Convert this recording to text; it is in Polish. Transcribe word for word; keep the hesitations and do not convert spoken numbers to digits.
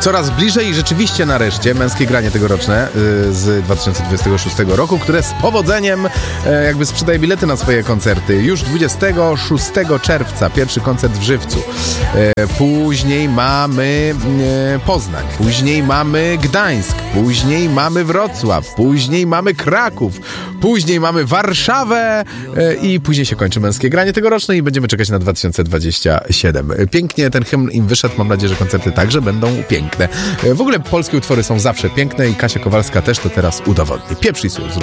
Coraz bliżej i rzeczywiście nareszcie męskie granie tegoroczne z dwa tysiące dwudziestego szóstego roku, które z powodzeniem jakby sprzedaje bilety na swoje koncerty. Już dwudziestego szóstego czerwca pierwszy koncert w Żywcu. Później mamy Poznań, później mamy Gdańsk, później mamy Wrocław, później mamy Kraków, później mamy Warszawę i później się kończy męskie granie tegoroczne i będziemy czekać na dwa tysiące dwudziesty siódmy. Pięknie ten hymn im wyszedł, mam nadzieję, że koncerty także będą piękne. W ogóle polskie utwory są zawsze piękne i Kasia Kowalska też to teraz udowodni. Pieprz i sól.